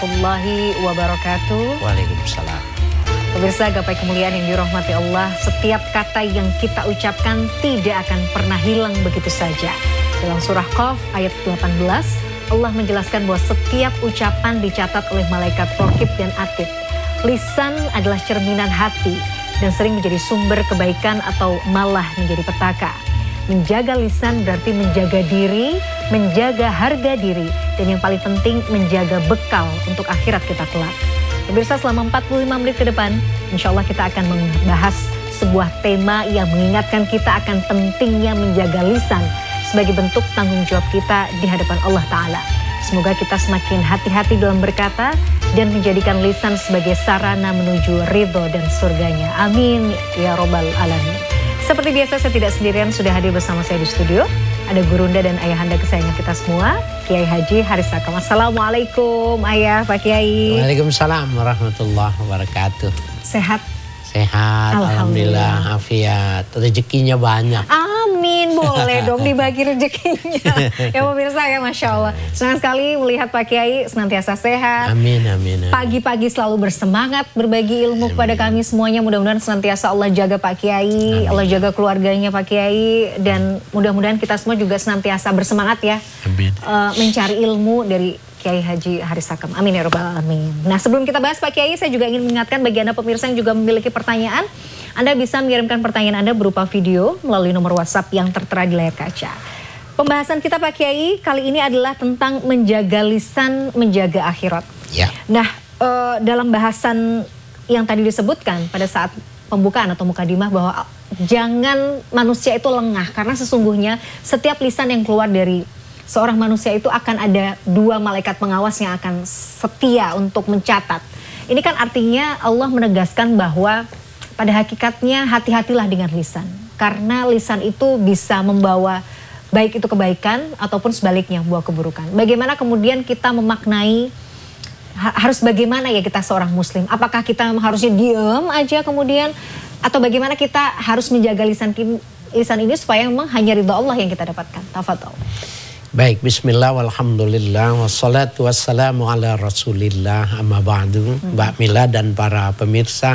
Warahmatullahi wabarakatuh. Waalaikumsalam. Pemirsa gapai kemuliaan yang dirahmati Allah, setiap kata yang kita ucapkan tidak akan pernah hilang begitu saja. Dalam surah Qaf ayat 18, Allah menjelaskan bahwa setiap ucapan dicatat oleh malaikat Raqib dan Atid. Lisan adalah cerminan hati dan sering menjadi sumber kebaikan atau malah menjadi petaka. Menjaga lisan berarti menjaga diri, menjaga harga diri, dan yang paling penting menjaga bekal untuk akhirat kita kelak. Pemirsa, selama 45 menit ke depan, insya Allah kita akan membahas sebuah tema yang mengingatkan kita akan pentingnya menjaga lisan sebagai bentuk tanggung jawab kita di hadapan Allah Ta'ala. Semoga kita semakin hati-hati dalam berkata dan menjadikan lisan sebagai sarana menuju ridho dan surganya. Amin ya robbal alamin. Seperti biasa, saya tidak sendirian, sudah hadir bersama saya di studio. Ada gurunda dan ayahanda kesayangan kita semua, Kiai Haji Haris Sakam. Assalamualaikum Ayah, Pak Kiai. Waalaikumsalam warahmatullahi wabarakatuh. Sehat? Sehat, alhamdulillah, afiat, rezekinya banyak. Amin, boleh dong dibagi rezekinya. Ya pemirsa ya, Masya Allah. Senang sekali melihat Pak Kiai senantiasa sehat. Amin, amin, amin. Pagi-pagi selalu bersemangat berbagi ilmu kepada kami semuanya. Mudah-mudahan senantiasa Allah jaga Pak Kiai, Allah jaga keluarganya Pak Kiai. Dan mudah-mudahan kita semua juga senantiasa bersemangat ya. Amin. Mencari ilmu dari Kiai Haji Haris Sakam. Amin ya robbal alamin. Nah, sebelum kita bahas Pak Kiai, saya juga ingin mengingatkan bagi Anda pemirsa yang juga memiliki pertanyaan, Anda bisa mengirimkan pertanyaan Anda berupa video melalui nomor WhatsApp yang tertera di layar kaca. Pembahasan kita Pak Kiai kali ini adalah tentang menjaga lisan, menjaga akhirat. Ya. Nah, dalam bahasan yang tadi disebutkan pada saat pembukaan atau mukadimah bahwa jangan manusia itu lengah, karena sesungguhnya setiap lisan yang keluar dari seorang manusia itu akan ada dua malaikat pengawas yang akan setia untuk mencatat. Ini kan artinya Allah menegaskan bahwa pada hakikatnya hati-hatilah dengan lisan. Karena lisan itu bisa membawa baik itu kebaikan ataupun sebaliknya membawa keburukan. Bagaimana kemudian kita memaknai, harus bagaimana ya kita seorang muslim? Apakah kita harusnya diam aja kemudian? Atau bagaimana kita harus menjaga lisan ini supaya memang hanya ridha Allah yang kita dapatkan? Tafadhol. Baik, bismillah, walhamdulillah, wassalatu wassalamu ala rasulillah, amma ba'du. Mbak Mila dan para pemirsa,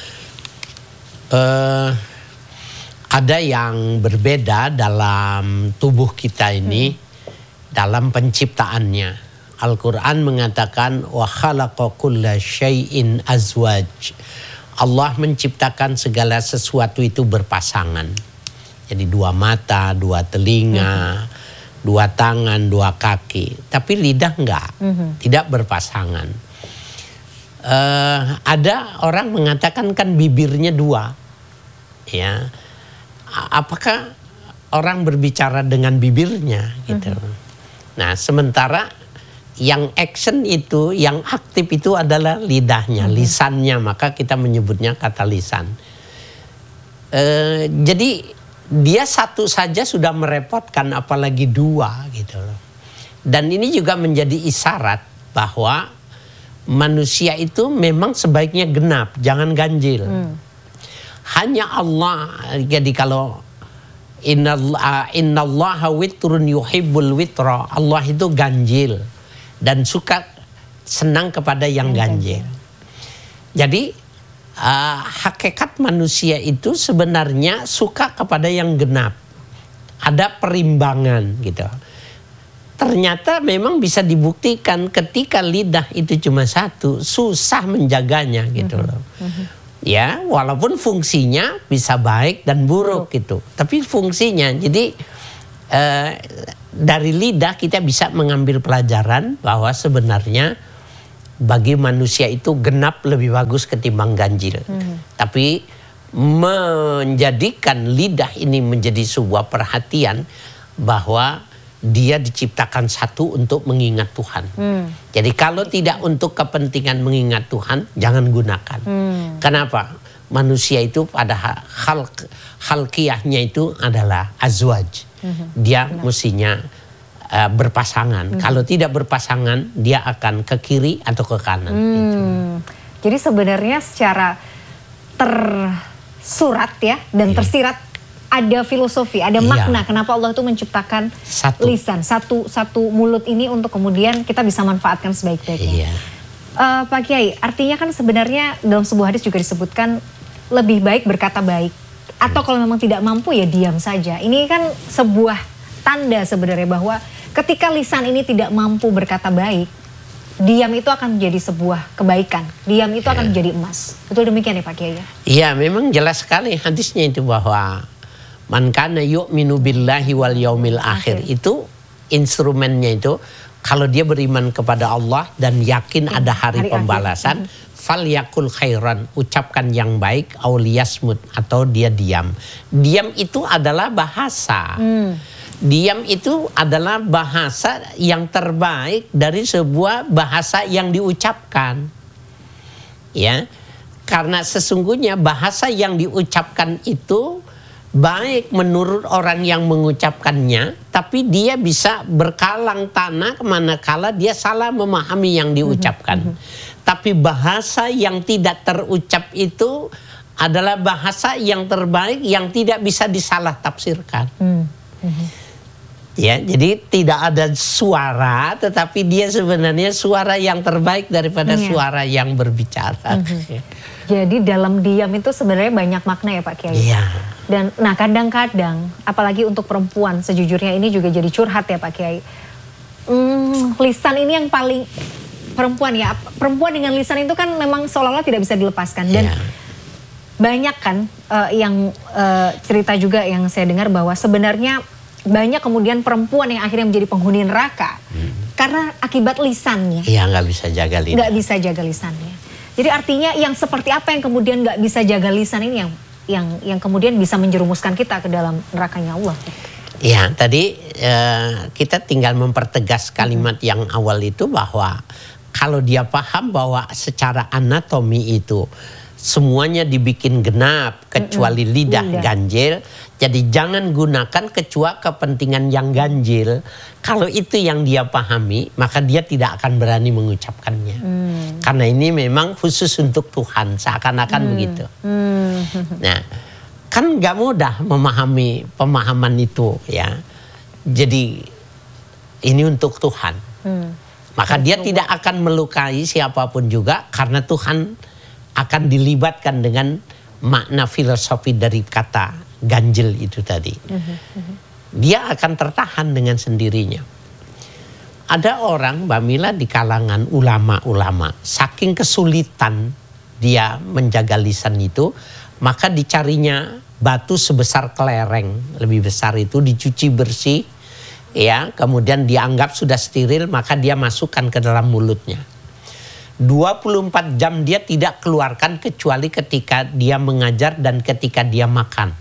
ada yang berbeda dalam tubuh kita ini, dalam penciptaannya. Al-Quran mengatakan, wa khalaqa kulla syai'in azwaj. Allah menciptakan segala sesuatu itu berpasangan. Jadi dua mata, dua telinga, dua tangan, dua kaki, tapi lidah enggak, tidak berpasangan. Ada orang mengatakan kan bibirnya dua, ya. Apakah orang berbicara dengan bibirnya gitu? Nah, sementara yang action itu, yang aktif itu adalah lidahnya, lisannya, maka kita menyebutnya kata lisan. Jadi dia satu saja sudah merepotkan, apalagi dua gitu loh. Dan ini juga menjadi isyarat bahwa manusia itu memang sebaiknya genap, jangan ganjil. Hanya Allah, jadi kalau innallaha witrun yuhibbul witra, Allah itu ganjil dan suka senang kepada yang ganjil. Jadi hakikat manusia itu sebenarnya suka kepada yang genap. Ada perimbangan gitu. Ternyata memang bisa dibuktikan ketika lidah itu cuma satu, susah menjaganya gitu loh. Ya, walaupun fungsinya bisa baik dan buruk gitu. Tapi fungsinya, jadi dari lidah kita bisa mengambil pelajaran bahwa sebenarnya bagi manusia itu genap lebih bagus ketimbang ganjil. Tapi menjadikan lidah ini menjadi sebuah perhatian bahwa dia diciptakan satu untuk mengingat Tuhan. Jadi kalau tidak untuk kepentingan mengingat Tuhan, jangan gunakan. Kenapa? Manusia itu pada halkiahnya itu adalah azwaj. Dia mestinya berpasangan. Kalau tidak berpasangan, dia akan ke kiri atau ke kanan. Gitu. Jadi sebenarnya secara tersurat ya dan tersirat ada filosofi, ada makna kenapa Allah itu menciptakan lisan, satu mulut ini untuk kemudian kita bisa manfaatkan sebaik-baiknya. Pak Kiai, artinya kan sebenarnya dalam sebuah hadis juga disebutkan lebih baik berkata baik. Atau kalau memang tidak mampu ya diam saja. Ini kan sebuah tanda sebenarnya bahwa ketika lisan ini tidak mampu berkata baik, diam itu akan menjadi sebuah kebaikan. Diam itu akan menjadi emas. Betul demikian ya Pak Kiai? Iya, memang jelas sekali hadisnya itu bahwa man kana yu'minu billahi wal yaumil akhir itu instrumennya itu kalau dia beriman kepada Allah dan yakin ada hari pembalasan, fal yakul khairan, ucapkan yang baik, auliyasmut, atau dia diam. Diam itu adalah bahasa. Diam itu adalah bahasa yang terbaik dari sebuah bahasa yang diucapkan. Ya, karena sesungguhnya bahasa yang diucapkan itu baik menurut orang yang mengucapkannya, tapi dia bisa berkalang tanah manakala dia salah memahami yang diucapkan. Tapi bahasa yang tidak terucap itu adalah bahasa yang terbaik yang tidak bisa disalah tafsirkan. Ya, jadi tidak ada suara, tetapi dia sebenarnya suara yang terbaik daripada suara yang berbicara. Jadi dalam diam itu sebenarnya banyak makna ya Pak Kiai. Iya. Dan nah kadang-kadang, apalagi untuk perempuan, sejujurnya ini juga jadi curhat ya Pak Kiai. Lisan ini yang paling perempuan ya. Perempuan dengan lisan itu kan memang seolah-olah tidak bisa dilepaskan. Dan banyak kan yang cerita juga yang saya dengar bahwa sebenarnya banyak kemudian perempuan yang akhirnya menjadi penghuni neraka karena akibat lisannya. Iya, nggak bisa jaga lisan. Nggak bisa jaga lisannya. Jadi artinya yang seperti apa yang kemudian nggak bisa jaga lisan ini yang kemudian bisa menjerumuskan kita ke dalam nerakanya Allah. Ya, tadi kita tinggal mempertegas kalimat yang awal itu bahwa kalau dia paham bahwa secara anatomi itu semuanya dibikin genap kecuali lidah ganjil. Jadi jangan gunakan kecuali kepentingan yang ganjil. Kalau itu yang dia pahami, maka dia tidak akan berani mengucapkannya. Karena ini memang khusus untuk Tuhan, seakan-akan begitu. Nah, kan gak mudah memahami pemahaman itu ya. Jadi ini untuk Tuhan. Maka dia tidak akan melukai siapapun juga karena Tuhan akan dilibatkan dengan makna filosofi dari kata ganjil itu tadi. Dia akan tertahan dengan sendirinya. Ada orang, Mbak Mila, di kalangan ulama-ulama, saking kesulitan dia menjaga lisan itu, maka dicarinya batu sebesar kelereng, lebih besar itu, dicuci bersih, ya, kemudian dianggap sudah steril, maka dia masukkan ke dalam mulutnya. 24 jam dia tidak keluarkan kecuali ketika dia mengajar dan ketika dia makan.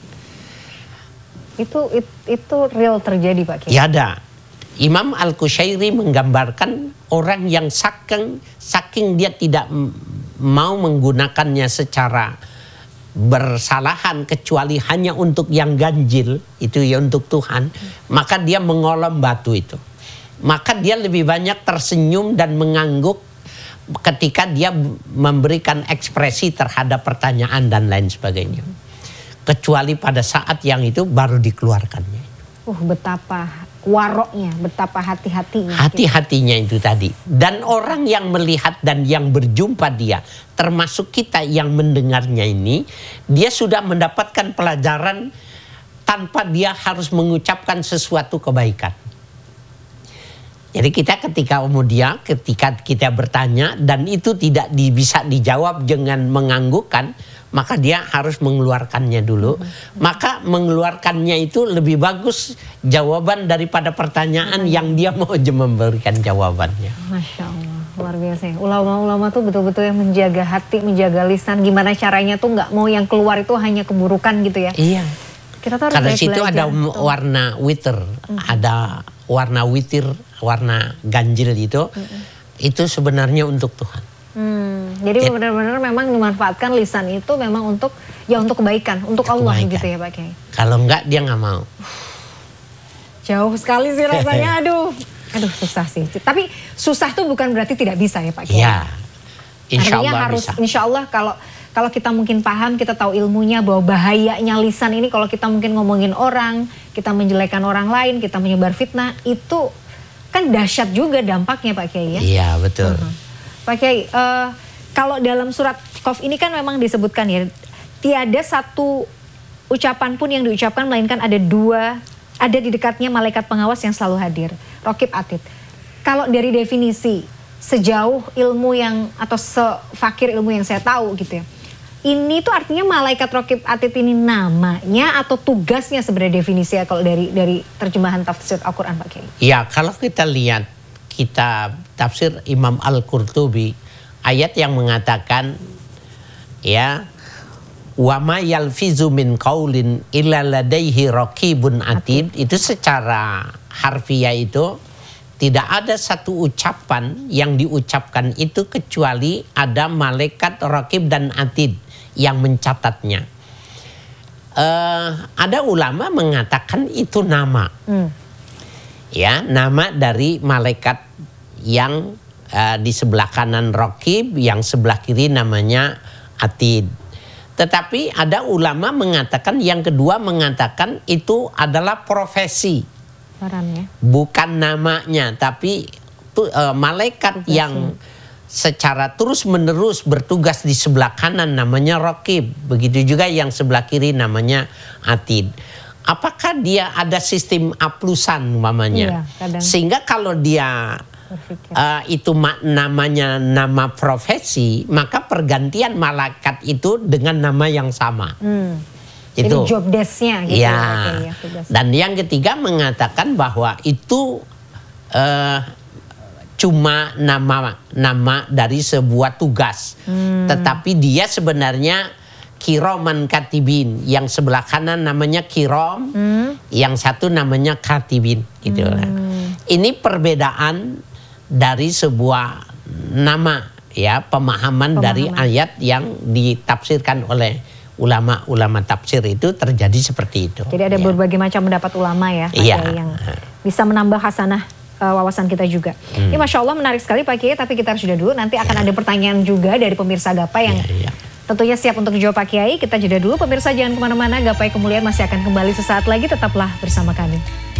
Itu real terjadi Pak Kiai? Ya ada. Imam Al-Qushairi menggambarkan orang yang saking dia tidak mau menggunakannya secara bersalahan kecuali hanya untuk yang ganjil, itu ya untuk Tuhan, maka dia mengolom batu itu. Maka dia lebih banyak tersenyum dan mengangguk ketika dia memberikan ekspresi terhadap pertanyaan dan lain sebagainya. Kecuali pada saat yang itu baru dikeluarkannya. Betapa waroknya, betapa hati-hatinya. Hati-hatinya itu tadi. Dan orang yang melihat dan yang berjumpa dia, termasuk kita yang mendengarnya ini, dia sudah mendapatkan pelajaran tanpa dia harus mengucapkan sesuatu kebaikan. Jadi kita ketika kita bertanya dan itu tidak bisa dijawab dengan menganggukkan, maka dia harus mengeluarkannya dulu. Maka mengeluarkannya itu lebih bagus jawaban daripada pertanyaan yang dia mau memberikan jawabannya. Masya Allah, luar biasa. Ulama-ulama tuh betul-betul yang menjaga hati, menjaga lisan. Gimana caranya tuh nggak mau yang keluar itu hanya keburukan gitu ya. Iya. Kita tuh harus karena situ belajar, ada warna witir, ada warna witir, warna ganjil itu sebenarnya untuk Tuhan. Jadi benar-benar memang dimanfaatkan lisan itu memang untuk kebaikan, untuk Allah kebaikan. Gitu ya Pak Kiai. Kalau enggak dia nggak mau. Jauh sekali sih rasanya, aduh susah sih. Tapi susah tuh bukan berarti tidak bisa ya Pak Kiai. Ya, insya Allah harus, bisa. Insya Allah kalau kita mungkin paham, kita tahu ilmunya bahwa bahayanya lisan ini kalau kita mungkin ngomongin orang, kita menjelekan orang lain, kita menyebar fitnah, itu kan dahsyat juga dampaknya Pak Kiai ya. Iya betul. Pak Kiai, kalau dalam surat Qaf ini kan memang disebutkan ya, tiada satu ucapan pun yang diucapkan melainkan ada di dekatnya malaikat pengawas yang selalu hadir, Raqib Atid. Kalau dari definisi, sejauh ilmu yang atau sefakir ilmu yang saya tahu gitu ya, ini tuh artinya malaikat Raqib Atid ini namanya atau tugasnya sebenarnya definisinya kalau dari terjemahan tafsir Al-Quran Pak Kiai? Ya, kalau kita lihat kitab tafsir Imam Al-Qurtubi, ayat yang mengatakan ya, wa ma yalfizu min qaulin illa ladaihi raqibun atid, itu secara harfiah itu tidak ada satu ucapan yang diucapkan itu kecuali ada malaikat raqib dan atid yang mencatatnya. Ada ulama mengatakan itu nama, ya, nama dari malaikat yang di sebelah kanan raqib, yang sebelah kiri namanya atid. Tetapi ada ulama mengatakan, yang kedua mengatakan itu adalah profesi, bukan namanya, tapi malaikat yang secara terus-menerus bertugas di sebelah kanan namanya raqib. Begitu juga yang sebelah kiri namanya atid. Apakah dia ada sistem aplusan umpamanya? Iya, sehingga kalau dia itu namanya nama profesi, maka pergantian malaikat itu dengan nama yang sama. Jadi job desk-nya gitu ya. Ya, dan yang ketiga mengatakan bahwa itu cuma nama dari sebuah tugas, tetapi dia sebenarnya kiroman katibin. Yang sebelah kanan namanya kirom, yang satu namanya katibin, gitu. Ini perbedaan dari sebuah nama, ya, pemahaman dari ayat yang ditafsirkan oleh ulama-ulama tafsir itu terjadi seperti itu. Jadi ada berbagai macam pendapat ulama ya, yang bisa menambah hasanah wawasan kita juga. Ini Masya Allah menarik sekali Pak Kiai, tapi kita harus jeda dulu. Nanti akan ada pertanyaan juga dari pemirsa Gapai yang tentunya siap untuk dijawab Pak Kiai. Kita jeda dulu, pemirsa jangan kemana-mana. Gapai Kemuliaan masih akan kembali sesaat lagi, tetaplah bersama kami.